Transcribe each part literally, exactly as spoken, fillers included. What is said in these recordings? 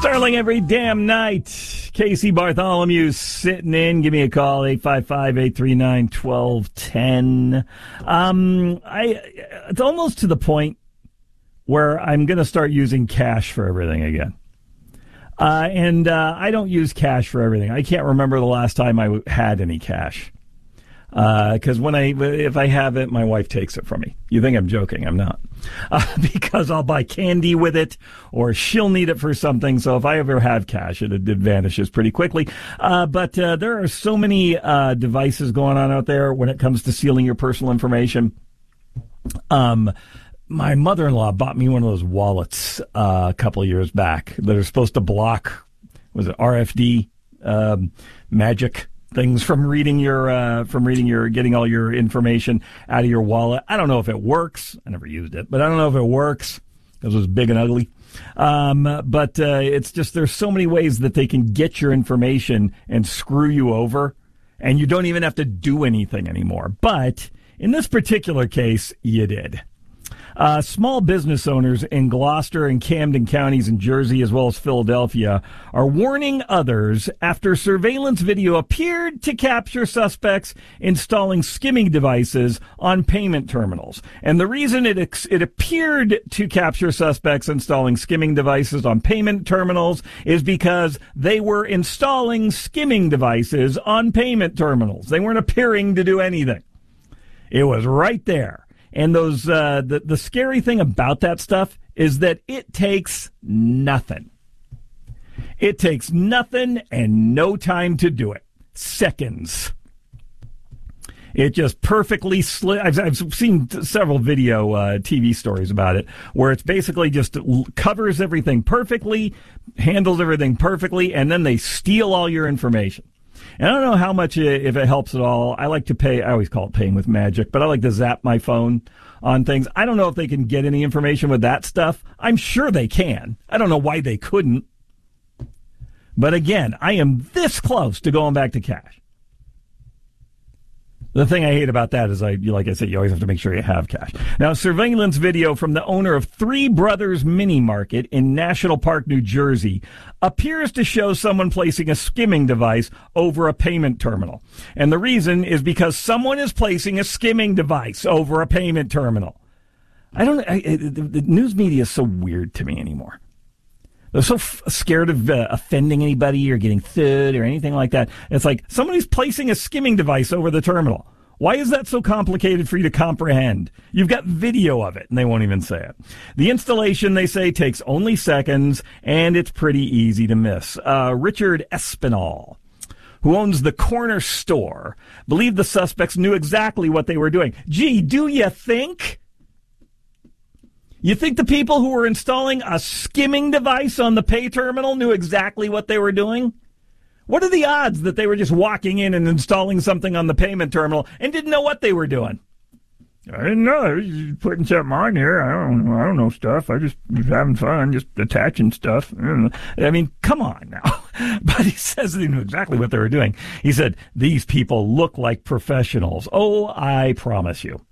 Sterling every damn night. Casey Bartholomew sitting in. Give me a call, eight five five, eight three nine, one two one zero. Um, I, it's almost to the point where I'm going to start using cash for everything again. Uh, and uh, I don't use cash for everything. I can't remember the last time I had any cash. Because uh, when I, if I have it, my wife takes it from me. You think I'm joking? I'm not. Uh, because I'll buy candy with it, or she'll need it for something. So if I ever have cash, it, it vanishes pretty quickly. Uh, but uh, there are so many uh, devices going on out there when it comes to stealing your personal information. Um, my mother-in-law bought me one of those wallets uh, a couple of years back that are supposed to block, was it R F D um, magic things from reading your, uh, from reading your, getting all your information out of your wallet. I don't know if it works. I never used it, but I don't know if it works because it was big and ugly. Um, but, uh, it's just, there's so many ways that they can get your information and screw you over, and you don't even have to do anything anymore. But in this particular case, you did. Uh, small business owners in Gloucester and Camden counties in Jersey, as well as Philadelphia, are warning others after surveillance video appeared to capture suspects installing skimming devices on payment terminals. And the reason it ex- it appeared to capture suspects installing skimming devices on payment terminals is because they were installing skimming devices on payment terminals. They weren't appearing to do anything. It was right there. And those, uh, the, the scary thing about that stuff is that it takes nothing. It takes nothing and no time to do it. Seconds. It just perfectly sli- I've, I've seen several video uh, T V stories about it, where it's basically just covers everything perfectly, handles everything perfectly, and then they steal all your information. And I don't know how much, if it helps at all. I like to pay, I always call it paying with magic, but I like to zap my phone on things. I don't know if they can get any information with that stuff. I'm sure they can. I don't know why they couldn't. But again, I am this close to going back to cash. The thing I hate about that is, I, like I said, you always have to make sure you have cash. Now, surveillance video from the owner of Three Brothers Mini Market in National Park, New Jersey, appears to show someone placing a skimming device over a payment terminal. And the reason is because someone is placing a skimming device over a payment terminal. I don't, I, I, the, the news media is so weird to me anymore. They're so f- scared of uh, offending anybody or getting sued or anything like that. It's like somebody's placing a skimming device over the terminal. Why is that so complicated for you to comprehend? You've got video of it, and they won't even say it. The installation, they say, takes only seconds, and it's pretty easy to miss. Uh, Richard Espinal, who owns the corner store, believed the suspects knew exactly what they were doing. Gee, do you think? You think the people who were installing a skimming device on the pay terminal knew exactly what they were doing? What are the odds that they were just walking in and installing something on the payment terminal and didn't know what they were doing? I didn't know. I was just putting something on here. I don't know. I don't know stuff. I just was having fun, just attaching stuff. I mean, come on now. But he says they knew exactly what they were doing. He said, these people look like professionals. Oh, I promise you.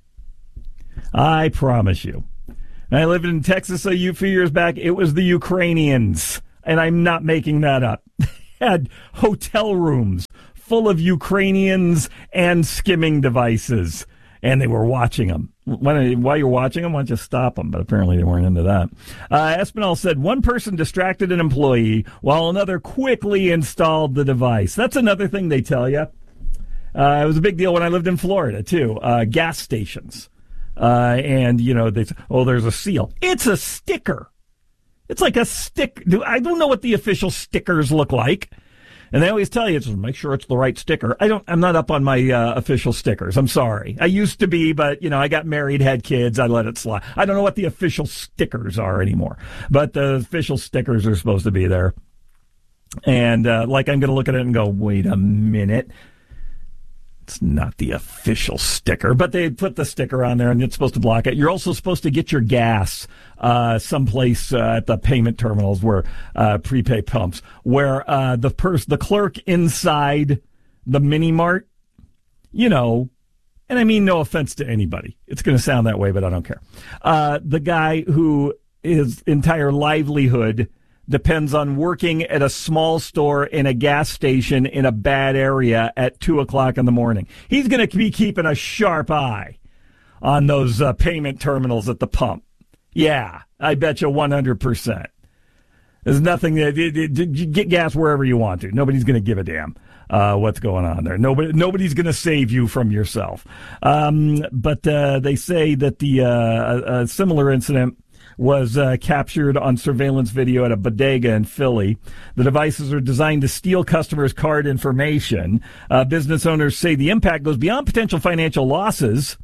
I promise you. I lived in Texas a few years back. It was the Ukrainians, and I'm not making that up. Had hotel rooms full of Ukrainians and skimming devices, and they were watching them. When, while you're watching them, why don't you stop them? But apparently they weren't into that. Uh, Espinal said one person distracted an employee while another quickly installed the device. That's another thing they tell you. Uh, it was a big deal when I lived in Florida, too. Uh, gas stations. Uh, and, you know, they, oh, there's a seal. It's a sticker. It's like a stick. I don't know what the official stickers look like. And they always tell you, just make sure it's the right sticker. I don't, I'm not up on my, uh, official stickers. I'm sorry. I used to be, but, you know, I got married, had kids. I let it slide. I don't know what the official stickers are anymore, but the official stickers are supposed to be there. And, uh, like I'm going to look at it and go, wait a minute. It's not the official sticker, but they put the sticker on there and it's supposed to block it. You're also supposed to get your gas uh someplace uh, at the payment terminals where uh prepay pumps where uh the pers- the clerk inside the mini mart, you know, and I mean no offense to anybody. It's going to sound that way, but I don't care. Uh the guy who his entire livelihood depends on working at a small store in a gas station in a bad area at two o'clock in the morning. He's going to be keeping a sharp eye on those uh, payment terminals at the pump. Yeah, I bet you one hundred percent. There's nothing that get gas wherever you want to. Nobody's going to give a damn uh, what's going on there. Nobody, nobody's going to save you from yourself. Um, but uh, they say that the uh, a similar incident was uh, captured on surveillance video at a bodega in Philly. The devices are designed to steal customers' card information. Uh, business owners say the impact goes beyond potential financial losses.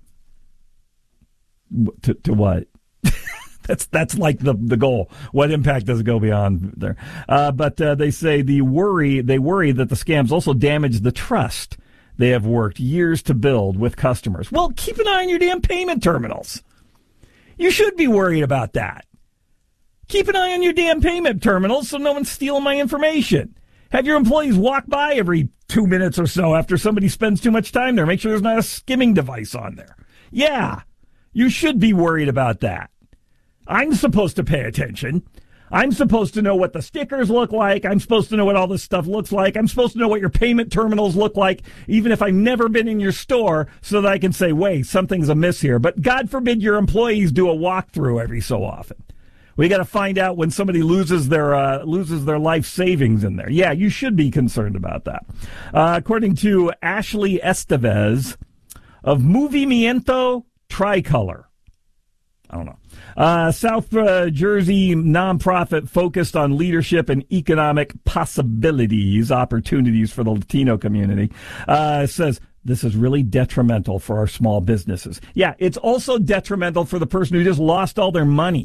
To, to what? That's that's like the the goal. What impact does it go beyond there? Uh, but uh, they say the worry they worry that the scams also damage the trust they have worked years to build with customers. Well, keep an eye on your damn payment terminals. You should be worried about that. Keep an eye on your damn payment terminals so no one's stealing my information. Have your employees walk by every two minutes or so after somebody spends too much time there. Make sure there's not a skimming device on there. Yeah, you should be worried about that. I'm supposed to pay attention. I'm supposed to know what the stickers look like. I'm supposed to know what all this stuff looks like. I'm supposed to know what your payment terminals look like, even if I've never been in your store, so that I can say, wait, something's amiss here. But God forbid your employees do a walkthrough every so often. We got to find out when somebody loses their uh, loses their life savings in there. Yeah, you should be concerned about that. Uh, according to Ashley Estevez of Movimiento Tricolor. I don't know. Uh, South uh, Jersey nonprofit focused on leadership and economic possibilities, opportunities for the Latino community, uh, says this is really detrimental for our small businesses. Yeah, it's also detrimental for the person who just lost all their money.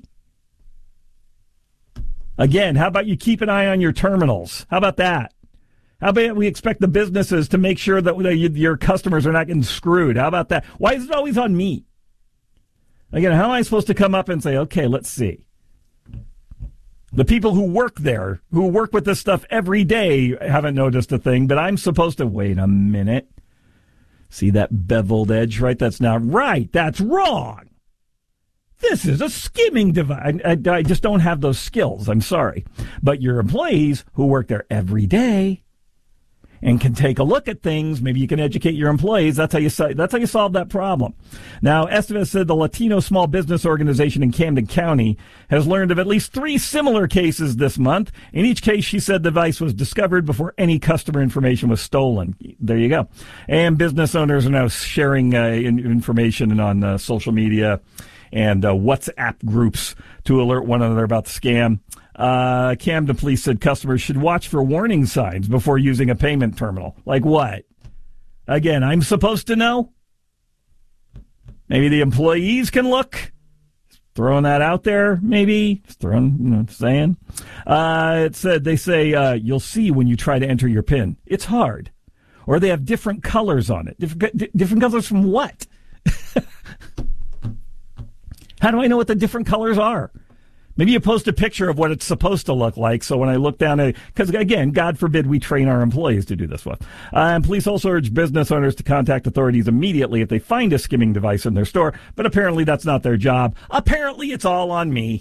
Again, how about you keep an eye on your terminals? How about that? How about we expect the businesses to make sure that your customers are not getting screwed? How about that? Why is it always on me? Again, how am I supposed to come up and say, okay, let's see? The people who work there, who work with this stuff every day, haven't noticed a thing, but I'm supposed to, wait a minute. See that beveled edge, right? That's not right. That's wrong. This is a skimming device. I, I, I just don't have those skills. I'm sorry. But your employees who work there every day and can take a look at things, maybe you can educate your employees. That's how you that's how you solve that problem. Now, Estevez said the Latino Small Business Organization in Camden County has learned of at least three similar cases this month. In each case, she said the device was discovered before any customer information was stolen. There you go. And business owners are now sharing uh, information on uh, social media and uh, WhatsApp groups to alert one another about the scam. Uh, Camden Police said customers should watch for warning signs before using a payment terminal. Like what? Again, I'm supposed to know? Maybe the employees can look? Throwing that out there, maybe? Just throwing, you know, saying. Uh, it said, they say, uh, you'll see when you try to enter your PIN. It's hard. Or they have different colors on it. Different, different colors from what? How do I know what the different colors are? Maybe you post a picture of what it's supposed to look like, so when I look down at it, because again, God forbid we train our employees to do this with. Uh, and police also urge business owners to contact authorities immediately if they find a skimming device in their store, but apparently that's not their job. Apparently it's all on me.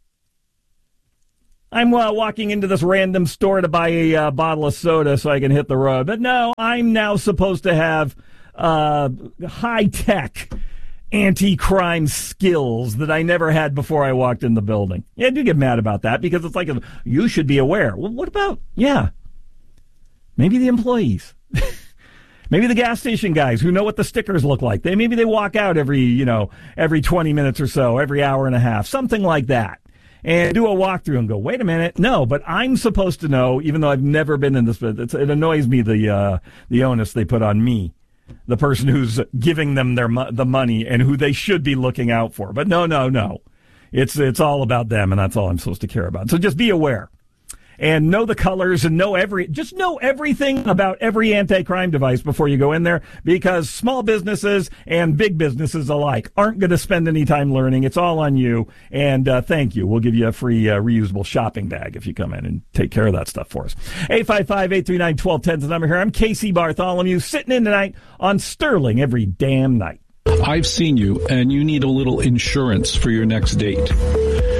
I'm uh, walking into this random store to buy a uh, bottle of soda so I can hit the road, but no, I'm now supposed to have uh, high-tech anti-crime skills that I never had before I walked in the building. Yeah, I do get mad about that because it's like, a, you should be aware. Well, what about, yeah, maybe the employees. Maybe the gas station guys who know what the stickers look like. They Maybe they walk out every, you know, every twenty minutes or so, every hour and a half, something like that. And do a walkthrough and go, wait a minute, no, but I'm supposed to know, even though I've never been in this, it annoys me, the uh, the onus they put on me. The person who's giving them their the money and who they should be looking out for. But no, no, no. It's it's all about them, and that's all I'm supposed to care about. So just be aware. And know the colors and know every, just know everything about every anti-crime device before you go in there, because small businesses and big businesses alike aren't going to spend any time learning. It's all on you. And uh, thank you. We'll give you a free uh, reusable shopping bag if you come in and take care of that stuff for us. eight five five, eight three nine, one two one zero is the number here. I'm Casey Bartholomew, sitting in tonight on Sterling every damn night. I've seen you, and you need a little insurance for your next date.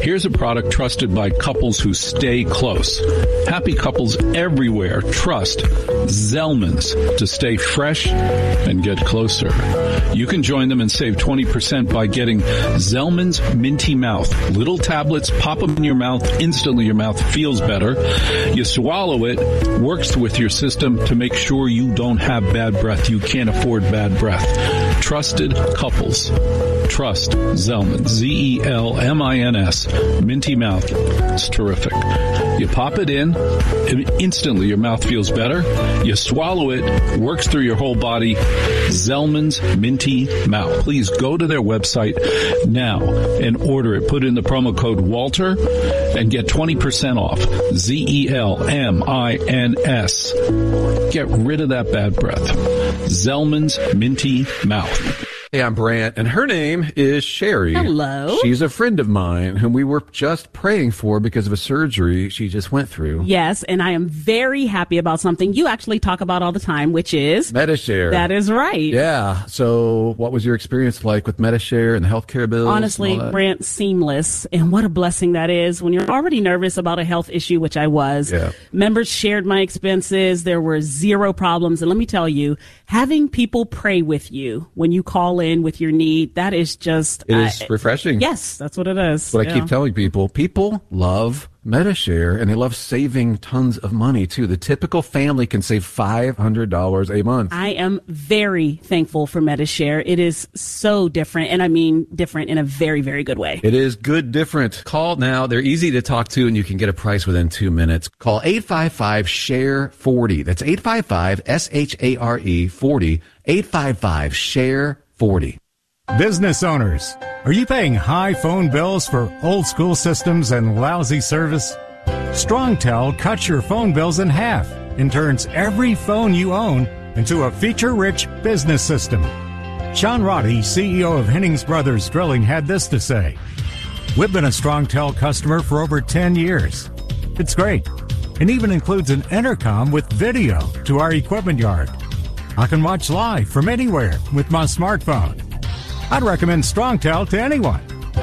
Here's a product trusted by couples who stay close. Happy couples everywhere trust Zellman's to stay fresh and get closer. You can join them and save twenty percent by getting Zellman's Minty Mouth. Little tablets, pop them in your mouth. Instantly your mouth feels better. You swallow it, works with your system to make sure you don't have bad breath. You can't afford bad breath. Trusted couples. Trust Zellman. Z E L M I N S. Minty Mouth. It's terrific. You pop it in, and instantly your mouth feels better. You swallow it, works through your whole body. Zellman's Minty Mouth. Please go to their website now and order it. Put in the promo code Walter and get twenty percent off. Z E L M I N S. Get rid of that bad breath. Zellman's Minty Mouth. Hey, I'm Brant, and her name is Sherry. Hello. She's a friend of mine whom we were just praying for because of a surgery she just went through. Yes, and I am very happy about something you actually talk about all the time, which is Medi-Share. That is right. Yeah. So what was your experience like with Medi-Share and the healthcare bills? Honestly, Brant, seamless. And what a blessing that is when you're already nervous about a health issue, which I was. Yeah. Members shared my expenses. There were zero problems. And let me tell you, having people pray with you when you call in with your need, that is just... It is uh, refreshing. Yes, that's what it is. What yeah. I keep telling people, people love Medi-Share, and they love saving tons of money, too. The typical family can save five hundred dollars a month. I am very thankful for Medi-Share. It is so different, and I mean different in a very, very good way. It is good different. Call now. They're easy to talk to, and you can get a price within two minutes. Call eight five five, S H A R E, forty. That's eight five five, S H A R E, forty. eight five five, S H A R E, forty. Business owners, are you paying high phone bills for old school systems and lousy service? StrongTel cuts your phone bills in half and turns every phone you own into a feature-rich business system. Sean Roddy, C E O of Hennings Brothers Drilling, had this to say. We've been a StrongTel customer for over ten years. It's great, and even includes an intercom with video to our equipment yard. I can watch live from anywhere with my smartphone. I'd recommend StrongTel to anyone.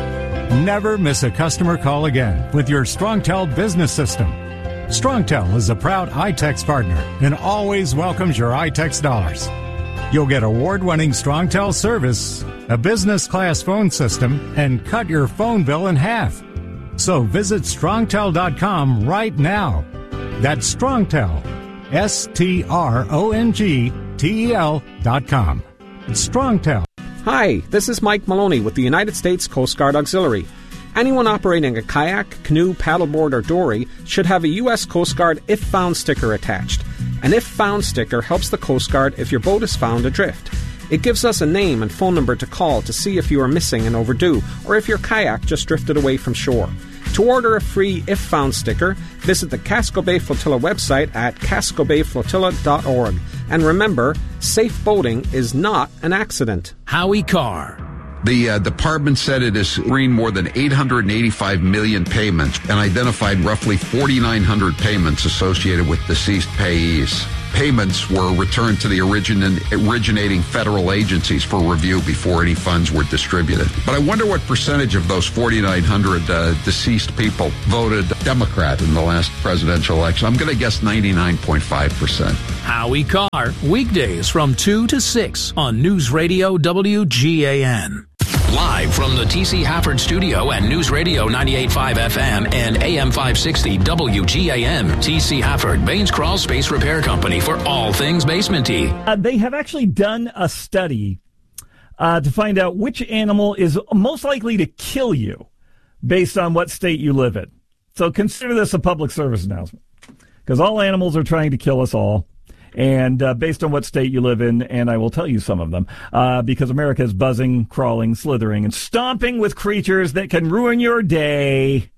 Never miss a customer call again with your StrongTel business system. StrongTel is a proud iTex partner and always welcomes your iTex dollars. You'll get award-winning StrongTel service, a business-class phone system, and cut your phone bill in half. So visit strongtel dot com right now. That's StrongTel, S T R O N G T E L dot com. It's StrongTel. Hi, this is Mike Maloney with the United States Coast Guard Auxiliary. Anyone operating a kayak, canoe, paddleboard, or dory should have a U S Coast Guard If Found sticker attached. An If Found sticker helps the Coast Guard if your boat is found adrift. It gives us a name and phone number to call to see if you are missing and overdue, or if your kayak just drifted away from shore. To order a free If Found sticker, visit the Casco Bay Flotilla website at casco bay flotilla dot org. And remember, safe boating is not an accident. Howie Carr. The uh, department said it has screened more than eight hundred eighty-five million payments and identified roughly forty-nine hundred payments associated with deceased payees. Payments were returned to the origin- originating federal agencies for review before any funds were distributed. But I wonder what percentage of those forty-nine hundred uh, deceased people voted Democrat in the last presidential election. I'm going to guess ninety-nine point five percent. Howie Carr, weekdays from two to six on News Radio W G A N. Live from the T C Hafford Studio and News Radio ninety-eight point five F M and A M five sixty W G A M. T C Hafford, Baines Crawl Space Repair Company for all things basement-y. Uh, they have actually done a study uh, to find out which animal is most likely to kill you based on what state you live in. So consider this a public service announcement, because all animals are trying to kill us all. And uh, based on what state you live in, and I will tell you some of them, uh, because America is buzzing, crawling, slithering, and stomping with creatures that can ruin your day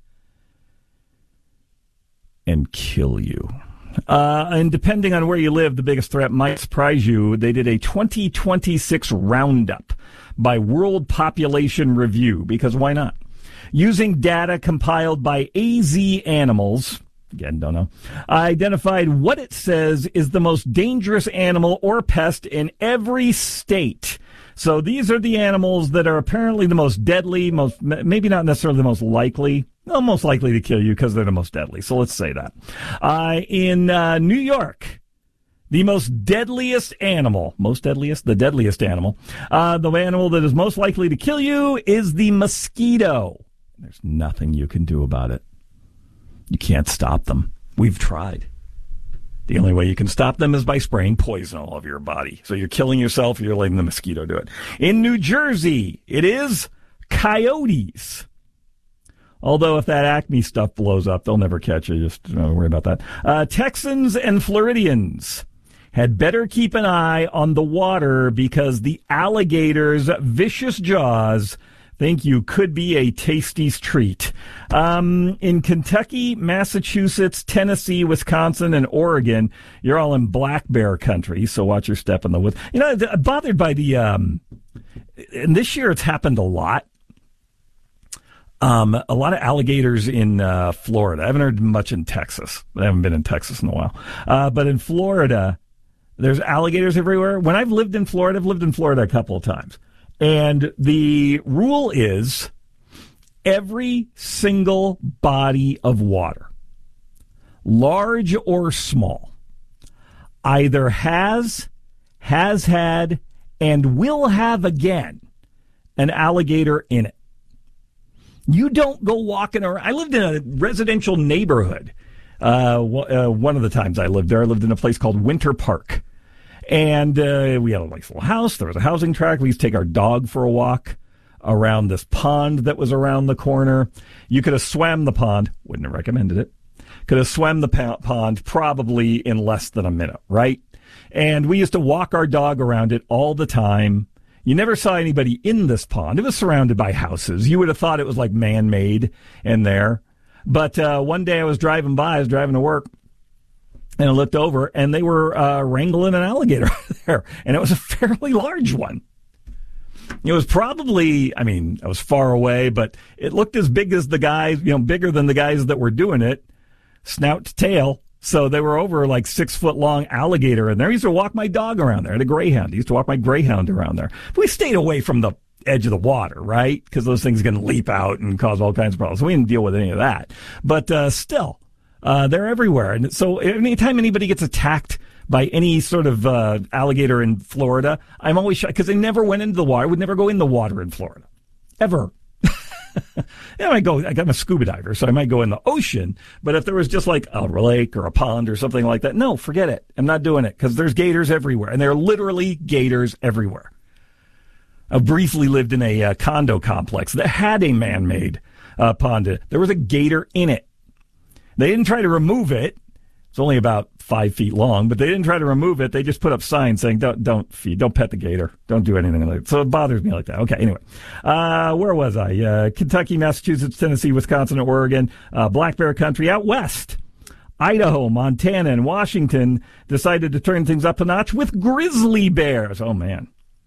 and kill you. Uh, and depending on where you live, the biggest threat might surprise you. They did a twenty twenty-six roundup by World Population Review, because why not? Using data compiled by A Z Animals, again, don't know, identified what it says is the most dangerous animal or pest in every state. So these are the animals that are apparently the most deadly, most maybe not necessarily the most likely Well, most likely to kill you because they're the most deadly. So let's say that. Uh, in uh, New York, the most deadliest animal, most deadliest, the deadliest animal, uh, the animal that is most likely to kill you is the mosquito. There's nothing you can do about it. You can't stop them. We've tried. The only way you can stop them is by spraying poison all over your body. So you're killing yourself, you're letting the mosquito do it. In New Jersey, it is coyotes. Although if that Acme stuff blows up, they'll never catch you. Just don't worry about that. Uh, Texans and Floridians had better keep an eye on the water because the alligators' vicious jaws think you could be a tasty treat. Um, in Kentucky, Massachusetts, Tennessee, Wisconsin, and Oregon, you're all in black bear country, so watch your step in the woods. You know, I'm bothered by the, um, and this year it's happened a lot. Um, a lot of alligators in uh, Florida. I haven't heard much in Texas. I haven't been in Texas in a while. Uh, but in Florida, there's alligators everywhere. When I've lived in Florida, I've lived in Florida a couple of times. And the rule is every single body of water, large or small, either has, has had, and will have again an alligator in it. You don't go walking around. I lived in a residential neighborhood. Uh, w- uh, one of the times I lived there, I lived in a place called Winter Park. And uh, we had a nice little house. There was a housing tract. We used to take our dog for a walk around this pond that was around the corner. You could have swam the pond. Wouldn't have recommended it. Could have swam the pond probably in less than a minute, right? And we used to walk our dog around it all the time. You never saw anybody in this pond. It was surrounded by houses. You would have thought it was like man-made in there. But uh, one day I was driving by, I was driving to work, and I looked over, and they were uh, wrangling an alligator there. And it was a fairly large one. It was probably, I mean, I was far away, but it looked as big as the guys, you know, bigger than the guys that were doing it, snout to tail. So they were over like six foot long alligator in there. I used to walk my dog around there. I had a greyhound. I used to walk my greyhound around there. But we stayed away from the edge of the water, right? Because those things are going to leap out and cause all kinds of problems. So we didn't deal with any of that. But uh, still, uh, they're everywhere. And so anytime anybody gets attacked by any sort of uh, alligator in Florida, I'm always shocked because they never went into the water. I would never go in the water in Florida. Ever. Yeah, I might go, I'm a scuba diver, so I might go in the ocean. But if there was just like a lake or a pond or something like that, no, forget it. I'm not doing it because there's gators everywhere. And there are literally gators everywhere. I briefly lived in a uh, condo complex that had a man-made uh, pond. There was a gator in it. They didn't try to remove it. It's only about five feet long, but they didn't try to remove it. They just put up signs saying, don't, don't feed, don't pet the gator. Don't do anything like that. So it bothers me like that. Okay, anyway. Uh, where was I? Uh, Kentucky, Massachusetts, Tennessee, Wisconsin, and Oregon. Uh, black bear country out west. Idaho, Montana, and Washington decided to turn things up a notch with grizzly bears. Oh, man.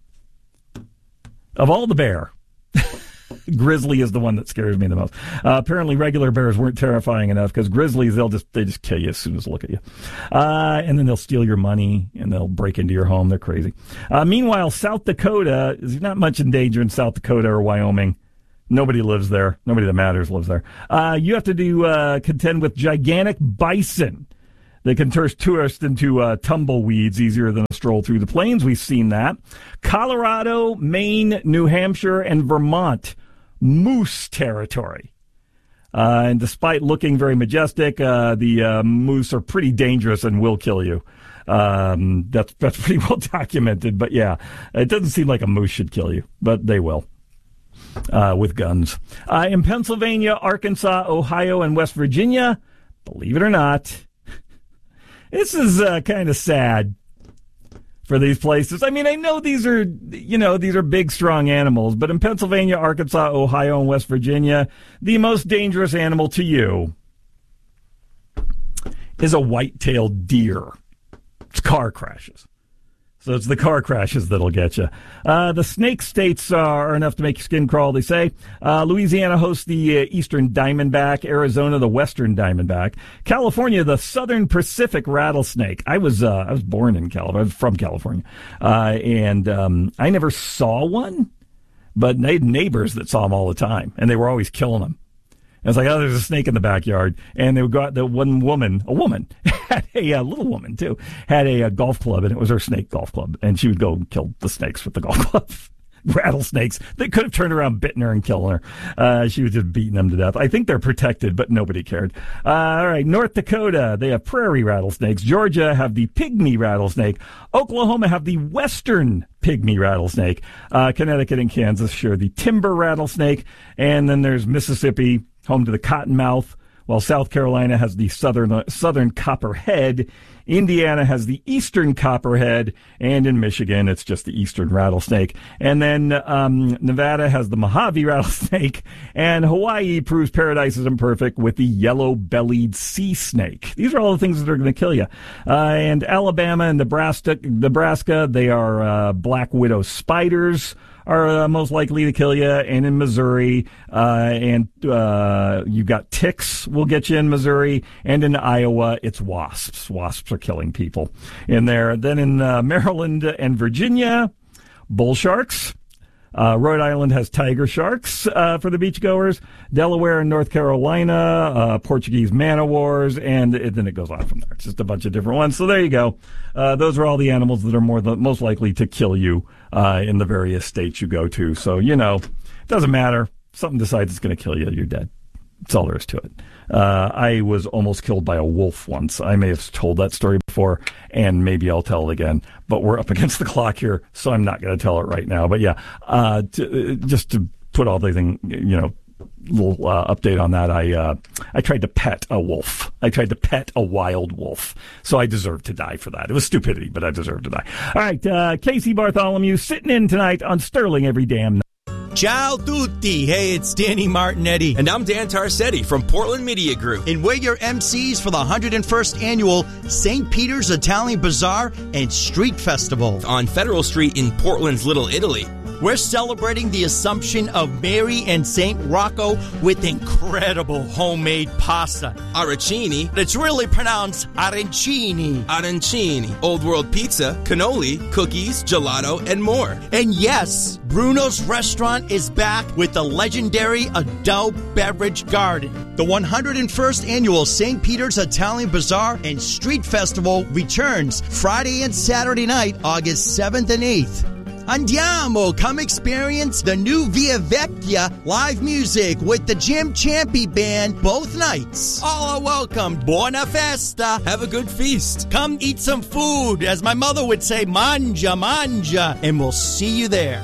Of all the bear, grizzly is the one that scares me the most. Uh, apparently, regular bears weren't terrifying enough because grizzlies, they'll just they just kill you as soon as they look at you, uh, and then they'll steal your money and they'll break into your home. They're crazy. Uh, meanwhile, South Dakota is not much in danger in South Dakota or Wyoming. Nobody lives there. Nobody that matters lives there. Uh, you have to do uh, contend with gigantic bison. They can turn tourists into uh, tumbleweeds easier than a stroll through the plains. We've seen that. Colorado, Maine, New Hampshire, and Vermont, moose territory. Uh, and despite looking very majestic, uh, the uh, moose are pretty dangerous and will kill you. Um, that's that's pretty well documented. But yeah, it doesn't seem like a moose should kill you, but they will. Uh, with guns. Uh, in Pennsylvania, Arkansas, Ohio, and West Virginia, believe it or not, this is uh, kind of sad for these places. I mean, I know these are, you know, these are big, strong animals, but in Pennsylvania, Arkansas, Ohio, and West Virginia, the most dangerous animal to you is a white-tailed deer. It's car crashes. So it's the car crashes that'll get you. Uh, the snake states uh, are enough to make your skin crawl, they say. Uh, Louisiana hosts the uh, Eastern Diamondback. Arizona, the Western Diamondback. California, the Southern Pacific rattlesnake. I was uh, I was born in California. I was from California. Uh, and um, I never saw one, but I had neighbors that saw them all the time, and they were always killing them. It's like, oh, there's a snake in the backyard. And they would go out, the one woman, a woman, had a, a little woman too, had a, a golf club, and it was her snake golf club. And she would go and kill the snakes with the golf club. Rattlesnakes that could have turned around, bitten her, and killed her. Uh, she was just beating them to death. I think they're protected, but nobody cared. Uh, all right, North Dakota, they have prairie rattlesnakes. Georgia have the pygmy rattlesnake. Oklahoma have the western pygmy rattlesnake. Uh, Connecticut and Kansas share the timber rattlesnake. And then there's Mississippi, home to the cottonmouth, while South Carolina has the southern uh, southern copperhead. Indiana has the eastern copperhead, and in Michigan, it's just the eastern rattlesnake. And then um, Nevada has the Mojave rattlesnake, and Hawaii proves paradise is imperfect with the yellow-bellied sea snake. These are all the things that are going to kill you. Uh, and Alabama and Nebraska, Nebraska, they are uh, black widow spiders are uh, most likely to kill you, and in Missouri, uh, and uh, you've got ticks will get you in Missouri, and in Iowa, it's wasps. Wasps are killing people in there. Then in uh, Maryland and Virginia, bull sharks. Uh, Rhode Island has tiger sharks uh, for the beachgoers. Delaware and North Carolina, uh, Portuguese man-o'-wars, and it, then it goes on from there. It's just a bunch of different ones. So there you go. Uh, those are all the animals that are more the, most likely to kill you uh, in the various states you go to. So, you know, it doesn't matter. If something decides it's going to kill you, you're dead. That's all there is to it. Uh, I was almost killed by a wolf once. I may have told that story before, and maybe I'll tell it again. But we're up against the clock here, so I'm not going to tell it right now. But yeah, uh, to, just to put all the thing, you know, little uh, update on that. I uh, I tried to pet a wolf. I tried to pet a wild wolf, so I deserve to die for that. It was stupidity, but I deserve to die. All right, uh, Casey Bartholomew sitting in tonight on Sterling every damn night. Ciao tutti. Hey, it's Danny Martinetti. And I'm Dan Tarsetti from Portland Media Group. And we're your M Cs for the one hundred first Annual Saint Peter's Italian Bazaar and Street Festival on Federal Street in Portland's Little Italy. We're celebrating the Assumption of Mary and Saint Rocco with incredible homemade pasta. Arancini. It's really pronounced arancini. Arancini. Old World Pizza, cannoli, cookies, gelato, and more. And yes, Bruno's Restaurant is back with the legendary adult beverage garden. The one hundred first Annual Saint Peter's Italian Bazaar and Street Festival returns Friday and Saturday night, August seventh and eighth. Andiamo! Come experience the new Via Vecchia live music with the Jim Champy Band both nights. All are welcome. Buona festa. Have a good feast. Come eat some food. As my mother would say, manja, manja. And we'll see you there.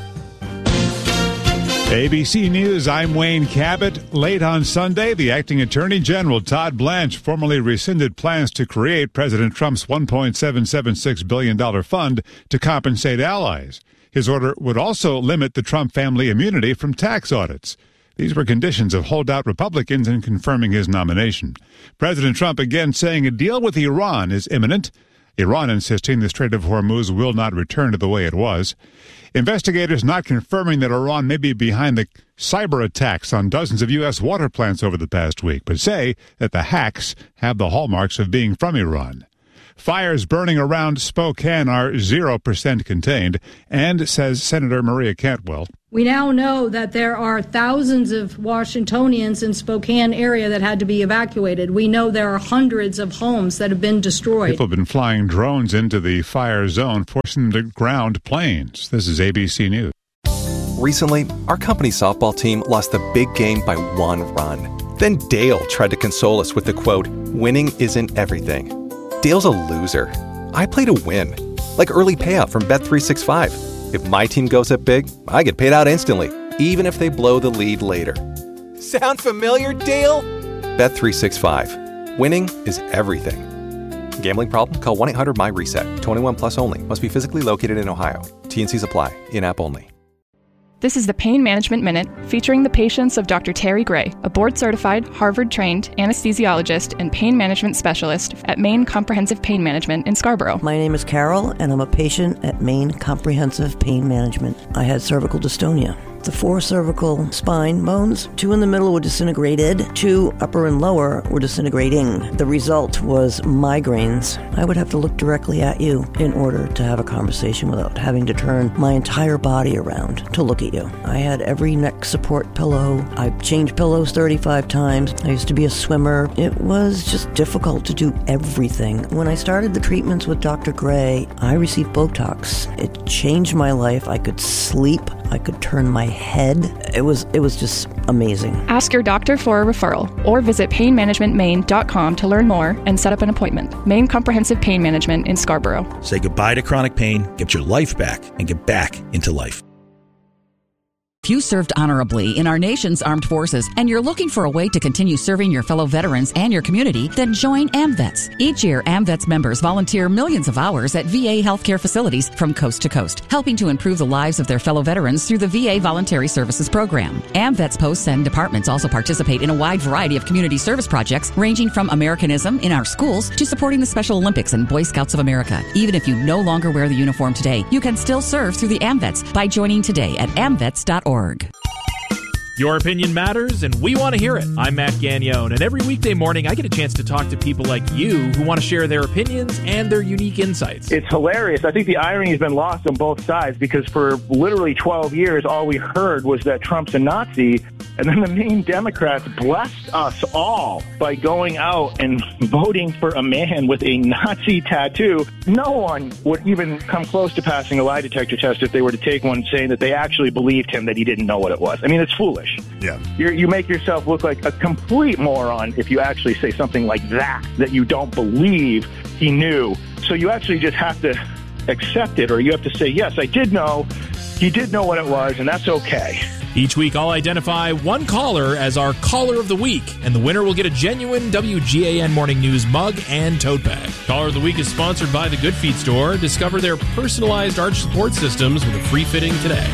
A B C News, I'm Wayne Cabot. Late on Sunday, the acting Attorney General Todd Blanche formally rescinded plans to create President Trump's one point seven seven six billion dollars fund to compensate allies. His order would also limit the Trump family immunity from tax audits. These were conditions of holdout Republicans in confirming his nomination. President Trump again saying a deal with Iran is imminent. Iran insisting the Strait of Hormuz will not return to the way it was. Investigators not confirming that Iran may be behind the cyber attacks on dozens of U S water plants over the past week, but say that the hacks have the hallmarks of being from Iran. Fires burning around Spokane are zero percent contained, and, says Senator Maria Cantwell, we now know that there are thousands of Washingtonians in Spokane area that had to be evacuated. We know there are hundreds of homes that have been destroyed. People have been flying drones into the fire zone, forcing them to ground planes. This is A B C News. Recently, our company softball team lost the big game by one run. Then Dale tried to console us with the quote, "Winning isn't everything." Dale's a loser. I play to win. Like early payout from Bet three sixty-five. If my team goes up big, I get paid out instantly, even if they blow the lead later. Sound familiar, Dale? Bet three sixty-five. Winning is everything. Gambling problem? Call one eight hundred my reset. twenty-one plus only. Must be physically located in Ohio. T and C's apply. In-app only. This is the Pain Management Minute, featuring the patients of Doctor Terry Gray, a board-certified, Harvard-trained anesthesiologist and pain management specialist at Maine Comprehensive Pain Management in Scarborough. My name is Carol, and I'm a patient at Maine Comprehensive Pain Management. I had cervical dystonia. The four cervical spine bones, two in the middle were disintegrated, two upper and lower were disintegrating. The result was migraines. I would have to look directly at you in order to have a conversation without having to turn my entire body around to look at you. I had every neck support pillow. I changed pillows thirty-five times. I used to be a swimmer. It was just difficult to do everything. When I started the treatments with Doctor Gray, I received Botox. It changed my life. I could sleep. I could turn my head. It was it was just amazing. Ask your doctor for a referral or visit pain management maine dot com to learn more and set up an appointment. Maine Comprehensive Pain Management in Scarborough. Say goodbye to chronic pain, get your life back, and get back into life. If you served honorably in our nation's armed forces and you're looking for a way to continue serving your fellow veterans and your community, then join AmVets. Each year, AmVets members volunteer millions of hours at V A healthcare facilities from coast to coast, helping to improve the lives of their fellow veterans through the V A Voluntary Services Program. AmVets posts and departments also participate in a wide variety of community service projects, ranging from Americanism in our schools to supporting the Special Olympics and Boy Scouts of America. Even if you no longer wear the uniform today, you can still serve through the AmVets by joining today at amvets dot org. Your opinion matters, and we want to hear it. I'm Matt Gagnone, and every weekday morning I get a chance to talk to people like you who want to share their opinions and their unique insights. It's hilarious. I think the irony has been lost on both sides because for literally twelve years, all we heard was that Trump's a Nazi, and then the Maine Democrats blessed us all by going out and voting for a man with a Nazi tattoo. No one would even come close to passing a lie detector test if they were to take one saying that they actually believed him that he didn't know what it was. I mean, it's foolish. Yeah. You're, you make yourself look like a complete moron if you actually say something like that, that you don't believe he knew. So you actually just have to accept it, or you have to say, yes, I did know. He did know what it was, and that's okay. Each week, I'll identify one caller as our Caller of the Week, and the winner will get a genuine W G A N Morning News mug and tote bag. Caller of the Week is sponsored by the Good Feet Store. Discover their personalized arch support systems with a free fitting today.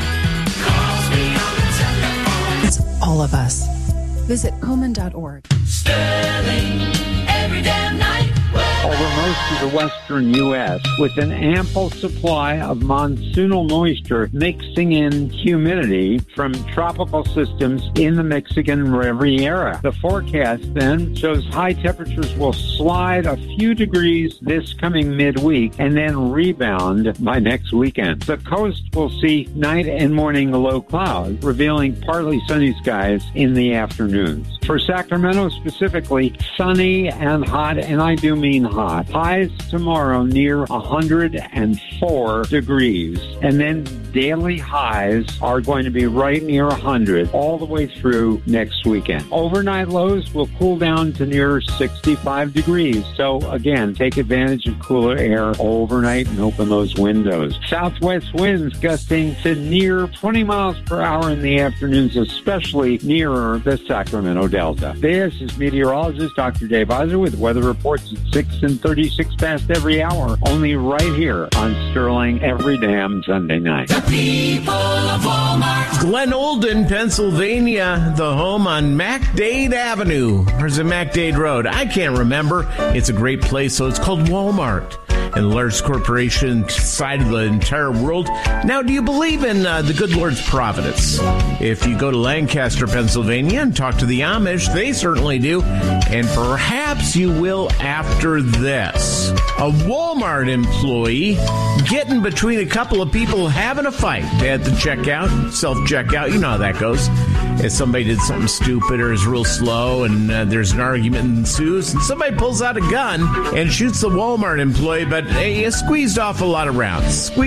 It's all of us. Visit Komen dot org. Sterling, every damn night. Over most of the western U S with an ample supply of monsoonal moisture mixing in humidity from tropical systems in the Mexican Riviera. The forecast then shows high temperatures will slide a few degrees this coming midweek and then rebound by next weekend. The coast will see night and morning low clouds, revealing partly sunny skies in the afternoons. For Sacramento specifically, sunny and hot, and I do mean hot. Highs tomorrow near one hundred four degrees. And then daily highs are going to be right near one hundred all the way through next weekend. Overnight lows will cool down to near sixty-five degrees. So again, take advantage of cooler air overnight and open those windows. Southwest winds gusting to near twenty miles per hour in the afternoons, especially nearer the Sacramento Delta. This is meteorologist Doctor Dave Ozer with weather reports at six and thirty-six past every hour, only right here on Sterling every damn Sunday night. The people of Walmart. Glen Olden, Pennsylvania, the home on MacDade Avenue. Or is it MacDade Road? I can't remember. It's a great place, so it's called Walmart. And the largest corporation side of the entire world. Now, do you believe in uh, the good Lord's providence? If you go to Lancaster, Pennsylvania, and talk to the Amish, they certainly do. And perhaps you will after this. A Walmart employee getting between a couple of people having a fight at the checkout, self-checkout. You know how that goes. If somebody did something stupid or is real slow and uh, there's an argument ensues, and somebody pulls out a gun and shoots the Walmart employee, but hey, he squeezed off a lot of rounds. Squeezed